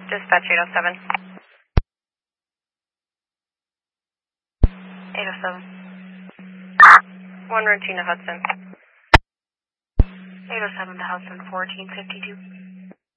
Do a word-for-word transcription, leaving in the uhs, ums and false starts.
Dispatch eight oh seven. eight oh seven. one Rentina Hudson. eight oh seven to Hudson, fourteen fifty-two.